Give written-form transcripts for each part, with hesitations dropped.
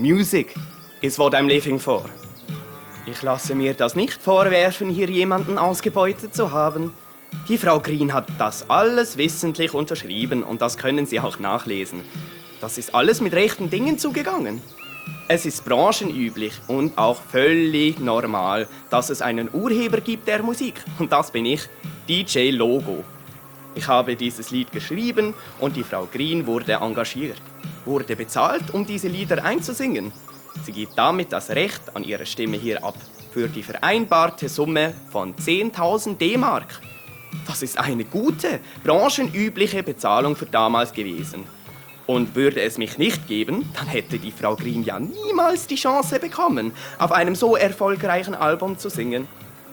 Music is what I'm living for. Ich lasse mir das nicht vorwerfen, hier jemanden ausgebeutet zu haben. Die Frau Green hat das alles wissentlich unterschrieben und das können Sie auch nachlesen. Das ist alles mit rechten Dingen zugegangen. Es ist branchenüblich und auch völlig normal, dass es einen Urheber gibt der Musik. Und das bin ich, DJ Logo. Ich habe dieses Lied geschrieben und die Frau Green wurde engagiert. Wurde bezahlt, um diese Lieder einzusingen. Sie gibt damit das Recht an ihrer Stimme hier ab. Für die vereinbarte Summe von 10.000 D-Mark. Das ist eine gute, branchenübliche Bezahlung für damals gewesen. Und würde es mich nicht geben, dann hätte die Frau Green ja niemals die Chance bekommen, auf einem so erfolgreichen Album zu singen.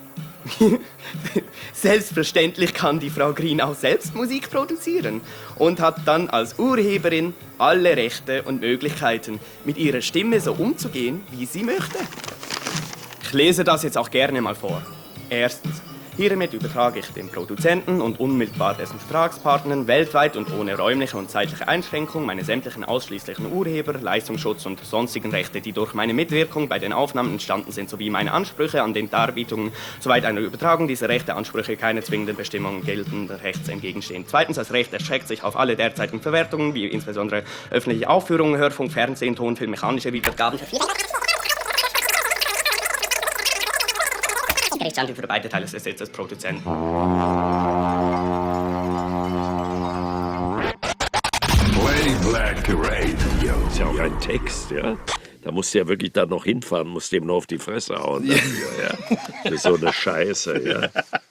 Selbstverständlich kann die Frau Green auch selbst Musik produzieren und hat dann als Urheberin alle Rechte und Möglichkeiten, mit ihrer Stimme so umzugehen, wie sie möchte. Ich lese das jetzt auch gerne mal vor. Erstens. Hiermit übertrage ich dem Produzenten und unmittelbar dessen Vertragspartnern weltweit und ohne räumliche und zeitliche Einschränkung meine sämtlichen ausschließlichen Urheber-, Leistungsschutz- und sonstigen Rechte, die durch meine Mitwirkung bei den Aufnahmen entstanden sind, sowie meine Ansprüche an den Darbietungen, soweit einer Übertragung dieser Rechteansprüche keine zwingenden Bestimmungen geltenden Rechts entgegenstehen. Zweitens, das Recht erstreckt sich auf alle derzeitigen Verwertungen, wie insbesondere öffentliche Aufführungen, Hörfunk, Fernsehen, Tonfilm, mechanische Wiedergaben Gerichtshandel für beide Teile des Gesetzes Produzenten. Play Black Radio. Ist ja auch ein Text, ja? Da musst du ja wirklich da noch hinfahren, musst dem nur auf die Fresse hauen. Dafür, ja? Das ist so eine Scheiße, ja.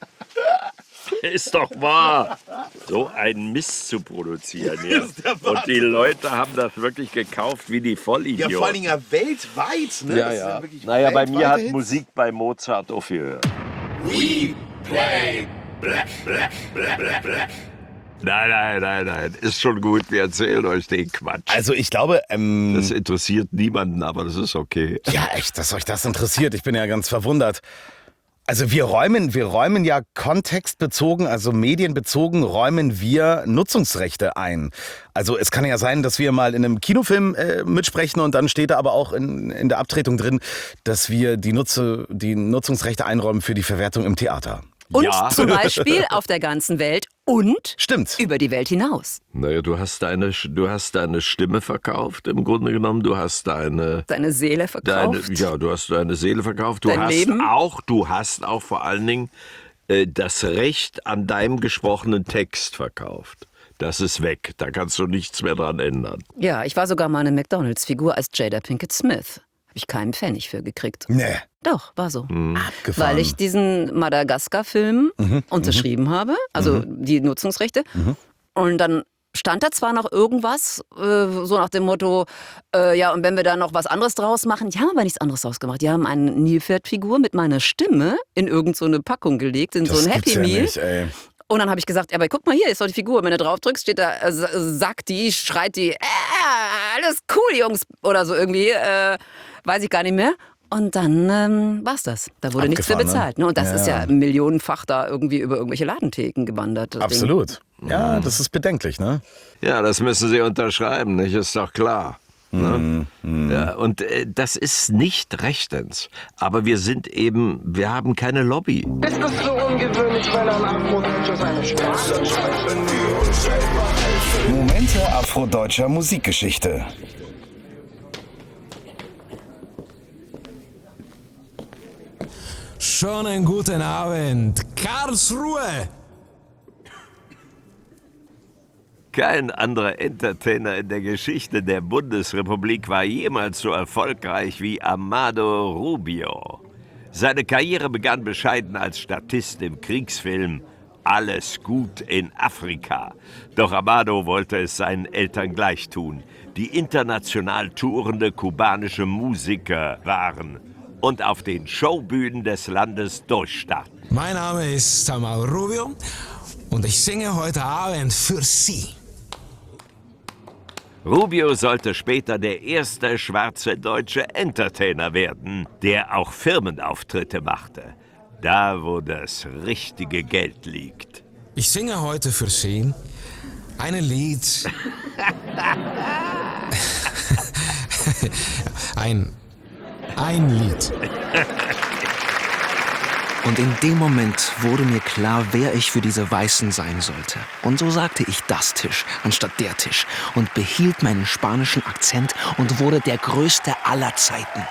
Ist doch wahr. So einen Mist zu produzieren, ja. Und die Leute haben das wirklich gekauft wie die Vollidioten. Ja, vor allem ja weltweit, ne? Ja, ja. Naja, bei mir hat Musik bei Mozart aufgehört. We play Black, Black, Black, Black, Black. Nein. Ist schon gut, wir erzählen euch den Quatsch. Also ich glaube, das interessiert niemanden, aber das ist okay. Ja, echt, dass euch das interessiert. Ich bin ja ganz verwundert. Also wir räumen ja kontextbezogen, also medienbezogen, räumen wir Nutzungsrechte ein. Also es kann ja sein, dass wir mal in einem Kinofilm mitsprechen und dann steht da aber auch in der Abtretung drin, dass wir die Nutzungsrechte einräumen für die Verwertung im Theater. Und zum Beispiel auf der ganzen Welt und Stimmt. über die Welt hinaus. Naja, du hast deine Stimme verkauft, im Grunde genommen. Du hast deine Seele verkauft. Du hast deine Seele verkauft. Dein Leben. Du hast auch vor allen Dingen das Recht an deinem gesprochenen Text verkauft. Das ist weg. Da kannst du nichts mehr dran ändern. Ja, ich war sogar mal eine McDonalds-Figur als Jada Pinkett Smith. Habe ich keinen Pfennig für gekriegt. Nee. Doch, war so. Abgefahren. Weil ich diesen Madagaskar-Film unterschrieben habe, also die Nutzungsrechte. Und dann stand da zwar noch irgendwas, so nach dem Motto, ja, und wenn wir da noch was anderes draus machen, die haben aber nichts anderes draus gemacht. Die haben eine Nilpferdfigur mit meiner Stimme in irgend so eine Packung gelegt, in so ein Happy Meal. Nicht, ey. Und dann habe ich gesagt, ja, aber guck mal, hier ist doch die Figur. Wenn du drauf drückst, steht da, sagt die, schreit die, alles cool, Jungs, oder so irgendwie, weiß ich gar nicht mehr. Und dann war's das. Da wurde nichts für bezahlt. Ne? Und das ist ja millionenfach da irgendwie über irgendwelche Ladentheken gewandert. Absolut. Ja, das ist bedenklich, ne? Ja, das müssen Sie unterschreiben, nicht? Ist doch klar. Ne? Ja, und das ist nicht rechtens. Aber wir haben keine Lobby. Ist es so ungewöhnlich, wenn ein Afrodeutscher seine Sprache spricht? Momente afrodeutscher Musikgeschichte. Schönen guten Abend, Karlsruhe! Kein anderer Entertainer in der Geschichte der Bundesrepublik war jemals so erfolgreich wie Amado Rubio. Seine Karriere begann bescheiden als Statist im Kriegsfilm Alles gut in Afrika. Doch Amado wollte es seinen Eltern gleich tun, die international tourende kubanische Musiker waren und auf den Showbühnen des Landes durchstarten. Mein Name ist Amado Rubio und ich singe heute Abend für Sie. Rubio sollte später der erste schwarze deutsche Entertainer werden, der auch Firmenauftritte machte. Da, wo das richtige Geld liegt. Ich singe heute für Sie ein Lied. Ein Lied. Und in dem Moment wurde mir klar, wer ich für diese Weißen sein sollte. Und so sagte ich das Tisch anstatt der Tisch und behielt meinen spanischen Akzent und wurde der größte aller Zeiten.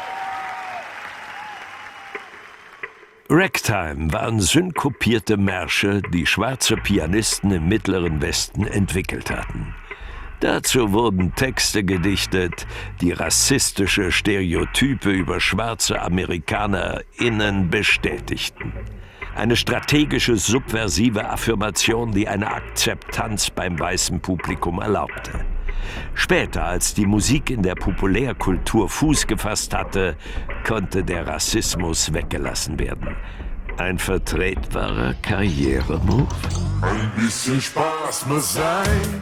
Ragtime waren synkopierte Märsche, die schwarze Pianisten im Mittleren Westen entwickelt hatten. Dazu wurden Texte gedichtet, die rassistische Stereotype über schwarze AmerikanerInnen bestätigten. Eine strategische, subversive Affirmation, die eine Akzeptanz beim weißen Publikum erlaubte. Später, als die Musik in der Populärkultur Fuß gefasst hatte, konnte der Rassismus weggelassen werden. Ein vertretbarer Karrieremove? Ein bisschen Spaß muss sein.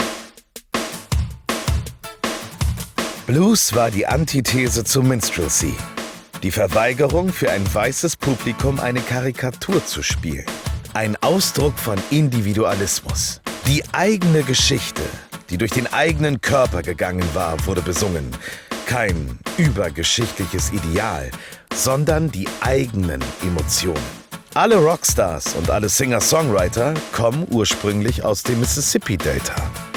Blues war die Antithese zu Minstrelsy. Die Verweigerung, für ein weißes Publikum eine Karikatur zu spielen. Ein Ausdruck von Individualismus. Die eigene Geschichte, die durch den eigenen Körper gegangen war, wurde besungen. Kein übergeschichtliches Ideal, sondern die eigenen Emotionen. Alle Rockstars und alle Singer-Songwriter kommen ursprünglich aus dem Mississippi-Delta.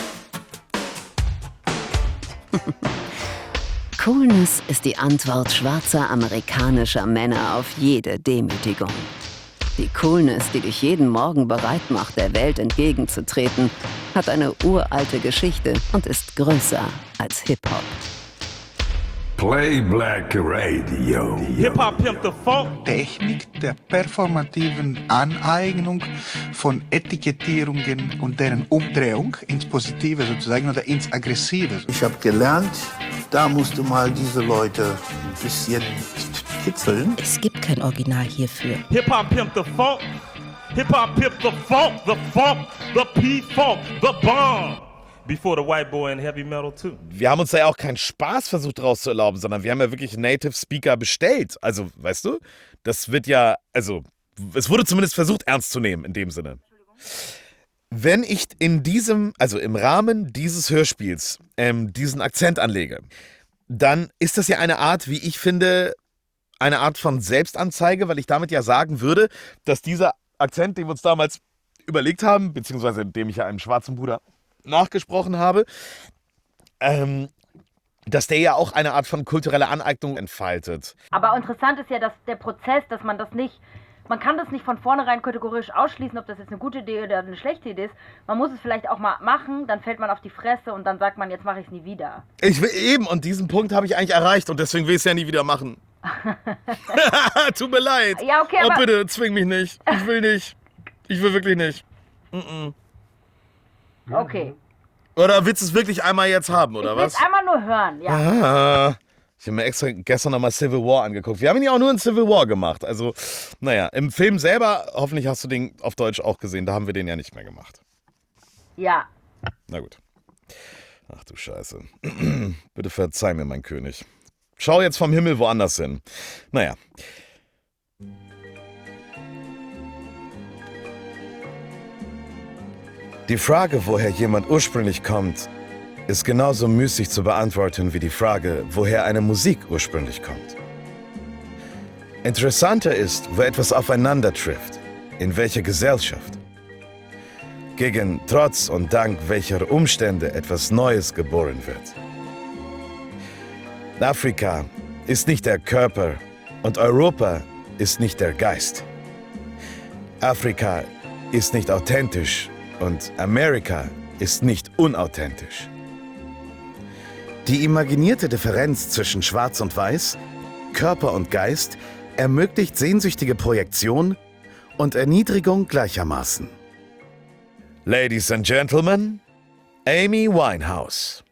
Coolness ist die Antwort schwarzer amerikanischer Männer auf jede Demütigung. Die Coolness, die dich jeden Morgen bereit macht, der Welt entgegenzutreten, hat eine uralte Geschichte und ist größer als Hip-Hop. Play Black Radio. Hip-Hop Pimp the Funk. Technik der performativen Aneignung von Etikettierungen und deren Umdrehung ins Positive sozusagen oder ins Aggressive. Ich habe gelernt, da musst du mal diese Leute ein bisschen kitzeln. Es gibt kein Original hierfür. Hip-Hop Pimp the Funk. Hip-Hop Pimp the Funk. The Funk. The P-Funk. The Bomb. Before the white boy in heavy metal too. Wir haben uns da ja auch keinen Spaß versucht draus zu erlauben, sondern wir haben ja wirklich Native Speaker bestellt. Also, weißt du, das wird ja, also, es wurde zumindest versucht ernst zu nehmen in dem Sinne. Wenn ich in diesem, also im Rahmen dieses Hörspiels, diesen Akzent anlege, dann ist das ja eine Art, wie ich finde, eine Art von Selbstanzeige, weil ich damit ja sagen würde, dass dieser Akzent, den wir uns damals überlegt haben, beziehungsweise dem ich ja einem schwarzen Bruder nachgesprochen habe, dass der ja auch eine Art von kultureller Aneignung entfaltet. Aber interessant ist ja, dass der Prozess, dass man das nicht, man kann das nicht von vornherein kategorisch ausschließen, ob das jetzt eine gute Idee oder eine schlechte Idee ist. Man muss es vielleicht auch mal machen, dann fällt man auf die Fresse und dann sagt man, jetzt mache ich es nie wieder. Ich will eben, und diesen Punkt habe ich eigentlich erreicht und deswegen will ich es ja nie wieder machen. Tut mir leid. Ja, okay, aber... Oh, bitte, zwing mich nicht. Ich will nicht. Ich will wirklich nicht. Okay. Oder willst du es wirklich einmal jetzt haben, oder was? Ich will es einmal nur hören, ja. Ah, ich habe mir extra gestern nochmal Civil War angeguckt. Wir haben ihn ja auch nur in Civil War gemacht. Also, naja, im Film selber, hoffentlich hast du den auf Deutsch auch gesehen, da haben wir den ja nicht mehr gemacht. Ja. Na gut. Ach du Scheiße. Bitte verzeih mir, mein König. Schau jetzt vom Himmel woanders hin. Naja. Die Frage, woher jemand ursprünglich kommt, ist genauso müßig zu beantworten wie die Frage, woher eine Musik ursprünglich kommt. Interessanter ist, wo etwas aufeinander trifft, in welcher Gesellschaft. Gegen Trotz und Dank welcher Umstände etwas Neues geboren wird. Afrika ist nicht der Körper und Europa ist nicht der Geist. Afrika ist nicht authentisch und Amerika ist nicht unauthentisch. Die imaginierte Differenz zwischen Schwarz und Weiß, Körper und Geist ermöglicht sehnsüchtige Projektion und Erniedrigung gleichermaßen. Ladies and Gentlemen, Amy Winehouse.